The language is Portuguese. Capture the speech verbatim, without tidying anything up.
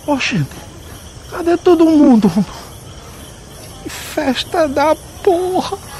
Oxente, cadê todo mundo? Que festa da porra!